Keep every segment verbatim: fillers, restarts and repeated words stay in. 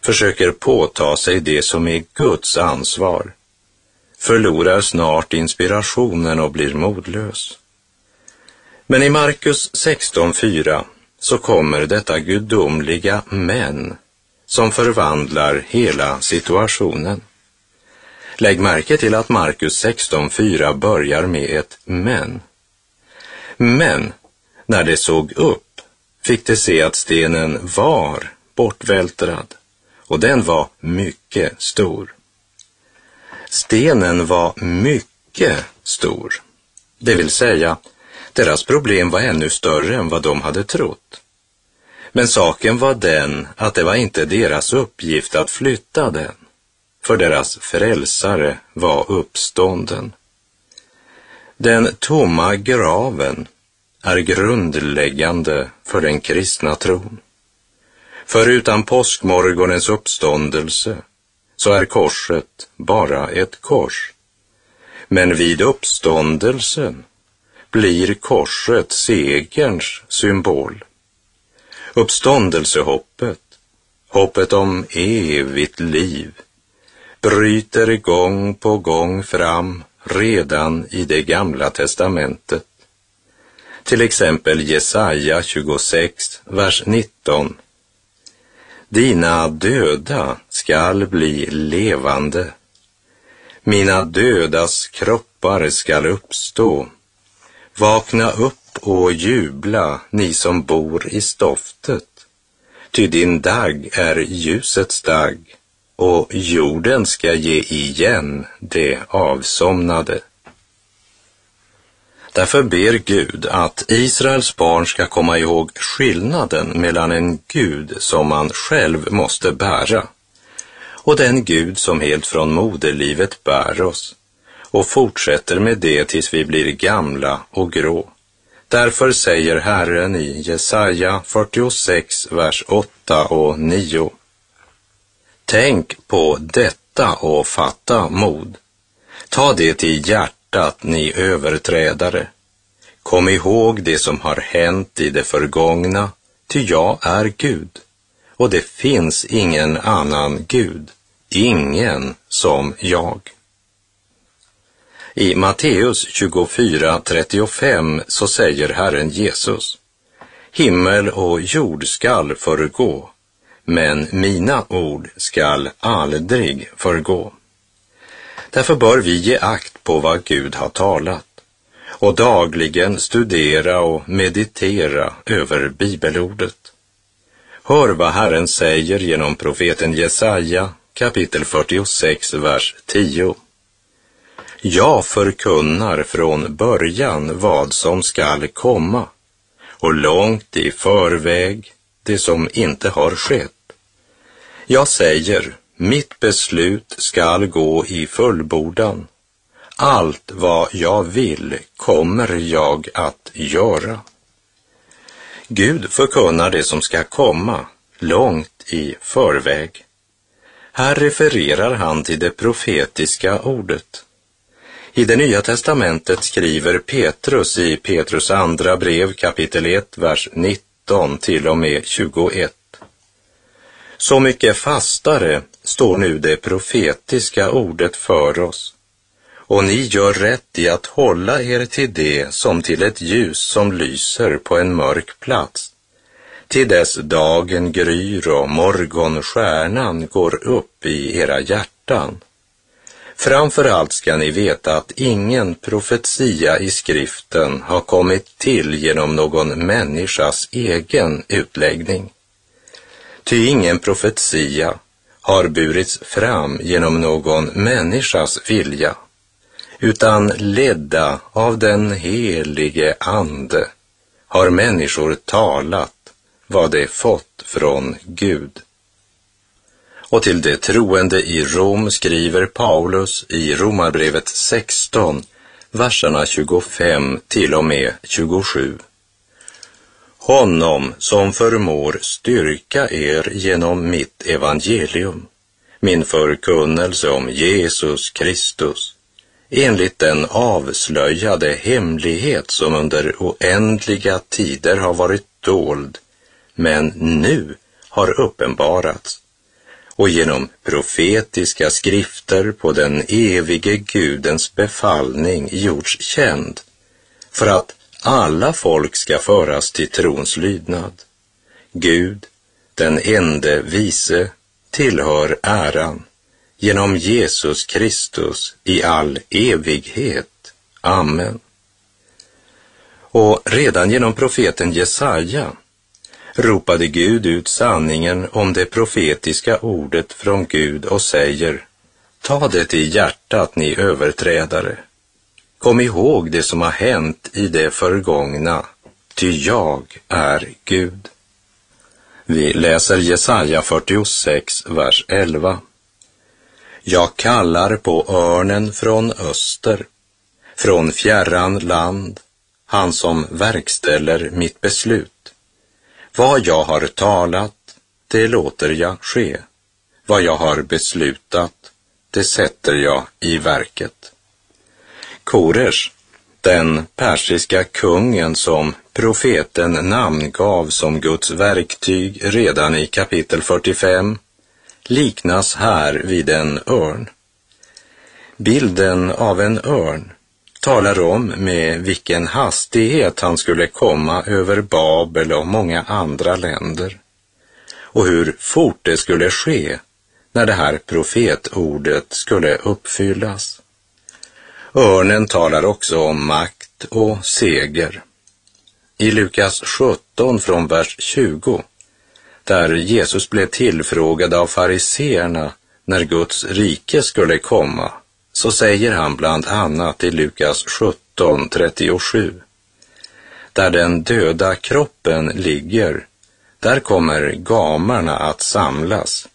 försöker påta sig det som är Guds ansvar, förlorar snart inspirationen och blir modlös. Men i Markus sexton fyra så kommer detta gudomliga men som förvandlar hela situationen. Lägg märke till att Markus sexton fyra börjar med ett men. Men när det såg upp fick det se att stenen var bortvältrad, och den var mycket stor. Stenen var mycket stor, det vill säga deras problem var ännu större än vad de hade trott. Men saken var den att det var inte deras uppgift att flytta den, för deras frälsare var uppstånden. Den tomma graven är grundläggande för den kristna tron. För utan påskmorgonens uppståndelse så är korset bara ett kors. Men vid uppståndelsen blir korset segerns symbol. Uppståndelsehoppet, hoppet om evigt liv, bryter gång på gång fram redan i det gamla testamentet. Till exempel Jesaja tjugosex, vers nitton. Dina döda skall bli levande. Mina dödas kroppar skall uppstå. Vakna upp och jubla, ni som bor i stoftet. Ty din dag är ljusets dag, och jorden ska ge igen det avsomnade. Därför ber Gud att Israels barn ska komma ihåg skillnaden mellan en Gud som man själv måste bära och den Gud som helt från moderlivet bär oss och fortsätter med det tills vi blir gamla och grå. Därför säger Herren i Jesaja fyrtiosex, vers åtta och nio. Tänk på detta och fatta mod. Ta det till hjärtat, ni överträdare. Kom ihåg det som har hänt i det förgångna, ty jag är Gud, och det finns ingen annan Gud, ingen som jag. I Matteus tjugofyra trettiofem så säger Herren Jesus: himmel och jord skall förgå, men mina ord skall aldrig förgå. Därför bör vi ge akt på vad Gud har talat och dagligen studera och meditera över bibelordet. Hör vad Herren säger genom profeten Jesaja, kapitel fyrtiosex, vers tio. Jag förkunnar från början vad som skall komma, och långt i förväg det som inte har skett. Jag säger, mitt beslut skall gå i fullbordan. Allt vad jag vill kommer jag att göra. Gud förkunnar det som ska komma långt i förväg. Här refererar han till det profetiska ordet. I det nya testamentet skriver Petrus i Petrus andra brev kapitel ett, vers nitton till och med tjugoett. Så mycket fastare står nu det profetiska ordet för oss, och ni gör rätt i att hålla er till det som till ett ljus som lyser på en mörk plats, till dess dagen gryr och morgonstjärnan går upp i era hjärtan. Framför allt ska ni veta att ingen profetia i skriften har kommit till genom någon människas egen utläggning. Ty ingen profetia har burits fram genom någon människas vilja, utan ledda av den helige ande har människor talat vad de fått från Gud. Och till det troende i Rom skriver Paulus i Romarbrevet sexton, verserna tjugofem till och med tjugosju. Honom som förmår styrka er genom mitt evangelium, min förkunnelse om Jesus Kristus, enligt den avslöjade hemlighet som under oändliga tider har varit dold, men nu har uppenbarats, och genom profetiska skrifter på den evige Gudens befallning gjorts känd, för att alla folk ska föras till trons lydnad. Gud, den ende vise, tillhör äran genom Jesus Kristus i all evighet. Amen. Och redan genom profeten Jesaja ropade Gud ut sanningen om det profetiska ordet från Gud och säger: ta det i hjärtat, ni överträdare. Kom ihåg det som har hänt i det förgångna, ty jag är Gud. Vi läser Jesaja fyrtiosex, vers elva. Jag kallar på örnen från öster, från fjärran land, han som verkställer mitt beslut. Vad jag har talat, det låter jag ske. Vad jag har beslutat, det sätter jag i verket. Koresh, den persiska kungen som profeten namngav som Guds verktyg redan i kapitel fyrtiofem, liknas här vid en örn. Bilden av en örn talar om med vilken hastighet han skulle komma över Babel och många andra länder, och hur fort det skulle ske när det här profetordet skulle uppfyllas. Örnen talar också om makt och seger. I Lukas sjutton från vers tjugo, där Jesus blev tillfrågad av fariseerna när Guds rike skulle komma, så säger han bland annat i Lukas sjutton trettiosju: där den döda kroppen ligger, där kommer gamarna att samlas.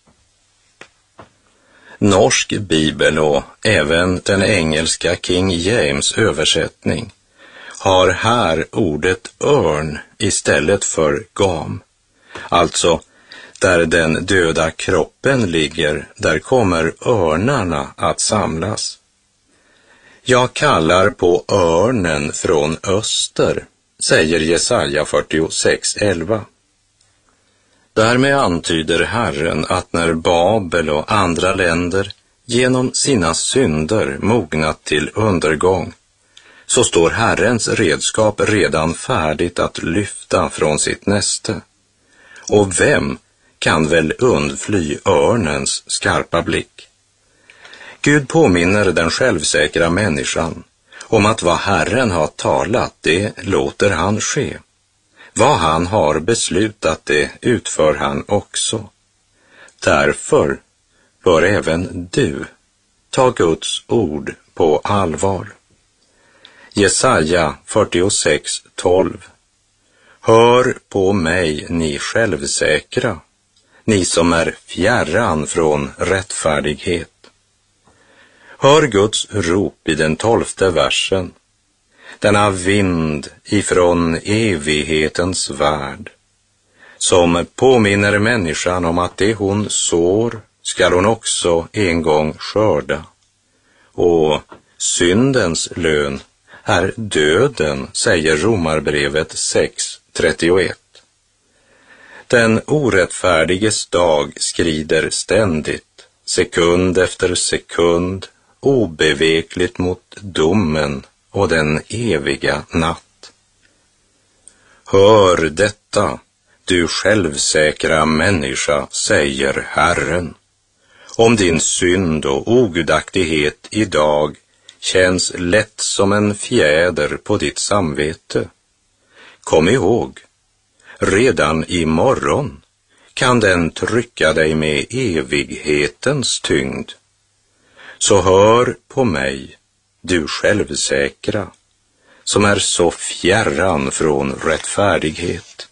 Norsk bibel och även den engelska King James översättning har här ordet örn istället för gam. Alltså, där den döda kroppen ligger, där kommer örnarna att samlas. Jag kallar på örnen från öster, säger Jesaja fyrtiosex elva. Därmed antyder Herren att när Babel och andra länder genom sina synder mognat till undergång, så står Herrens redskap redan färdigt att lyfta från sitt näste. Och vem kan väl undfly örnens skarpa blick? Gud påminner den självsäkra människan om att vad Herren har talat, det låter han ske. Vad han har beslutat, det utför han också. Därför bör även du ta Guds ord på allvar. Jesaja fyrtiosex tolv. Hör på mig, ni självsäkra, ni som är fjärran från rättfärdighet. Hör Guds rop i den tolfte versen. Denna vind ifrån evighetens värld, som påminner människan om att det hon sår skall hon också en gång skörda. Och syndens lön är döden, säger Romarbrevet sex trettioett. Den orättfärdiges dag skrider ständigt, sekund efter sekund, obevekligt mot domen och den eviga natt. Hör detta, du självsäkra människa, säger Herren. Om din synd och ogudaktighet idag känns lätt som en fjäder på ditt samvete, kom ihåg, redan imorgon kan den trycka dig med evighetens tyngd. Så hör på mig, du självsäkra, som är så fjärran från rättfärdighet.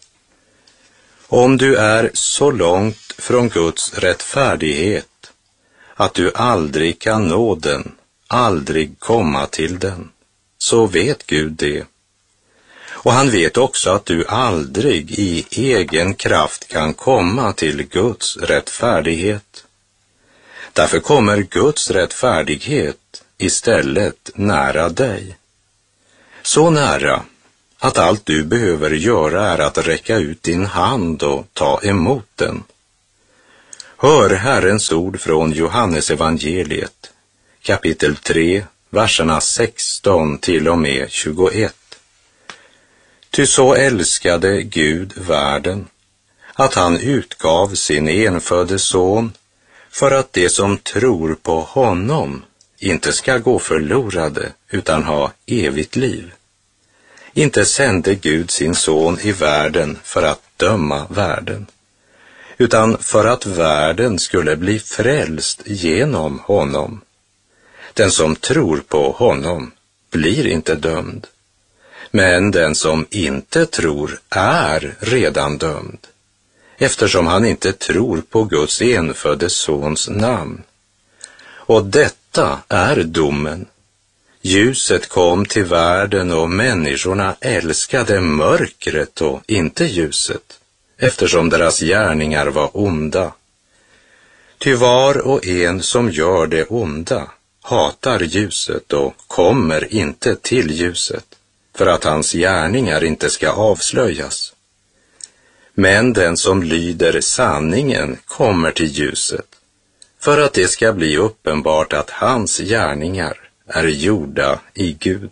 Om du är så långt från Guds rättfärdighet att du aldrig kan nå den, aldrig komma till den, så vet Gud det. Och han vet också att du aldrig i egen kraft kan komma till Guds rättfärdighet. Därför kommer Guds rättfärdighet istället nära dig. Så nära att allt du behöver göra är att räcka ut din hand och ta emot den. Hör Herrens ord från Johannes evangeliet, kapitel tre, verserna sexton till och med tjugoett. Ty så älskade Gud världen, att han utgav sin enfödde son, för att de som tror på honom inte ska gå förlorade utan ha evigt liv. Inte sände Gud sin son i världen för att döma världen, utan för att världen skulle bli frälst genom honom. Den som tror på honom blir inte dömd, men den som inte tror är redan dömd, eftersom han inte tror på Guds enfödde sons namn. Och detta är domen. Ljuset kom till världen och människorna älskade mörkret och inte ljuset, eftersom deras gärningar var onda. Ty var och en som gör det onda hatar ljuset och kommer inte till ljuset, för att hans gärningar inte ska avslöjas. Men den som lyder sanningen kommer till ljuset, för att det ska bli uppenbart att hans gärningar är gjorda i Gud.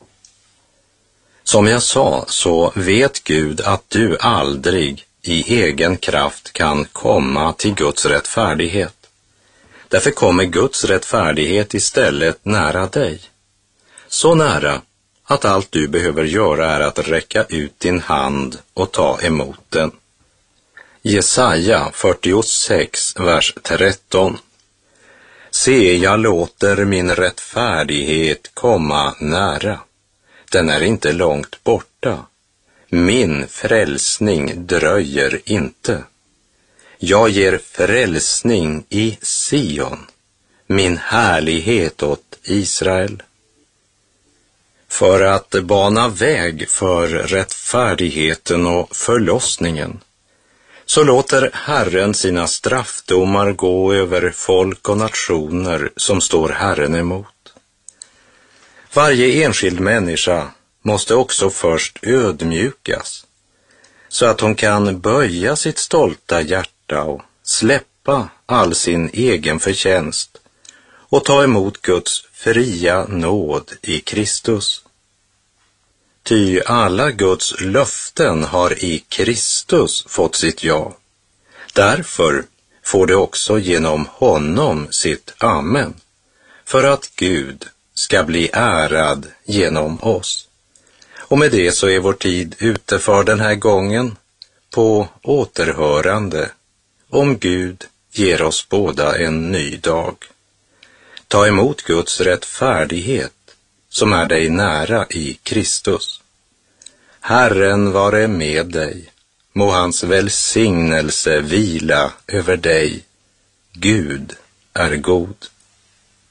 Som jag sa så vet Gud att du aldrig i egen kraft kan komma till Guds rättfärdighet. Därför kommer Guds rättfärdighet istället nära dig. Så nära att allt du behöver göra är att räcka ut din hand och ta emot den. Jesaja fyrtiosex, vers tretton. Se, jag låter min rättfärdighet komma nära. Den är inte långt borta. Min frälsning dröjer inte. Jag ger frälsning i Sion, min härlighet åt Israel. För att bana väg för rättfärdigheten och förlossningen, så låter Herren sina straffdomar gå över folk och nationer som står Herren emot. Varje enskild människa måste också först ödmjukas, så att hon kan böja sitt stolta hjärta och släppa all sin egen förtjänst och ta emot Guds fria nåd i Kristus. Ty alla Guds löften har i Kristus fått sitt ja. Därför får det också genom honom sitt amen, för att Gud ska bli ärad genom oss. Och med det så är vår tid ute för den här gången, på återhörande, om Gud ger oss båda en ny dag. Ta emot Guds rättfärdighet som är dig nära i Kristus. Herren vare med dig, må hans välsignelse vila över dig. Gud är god.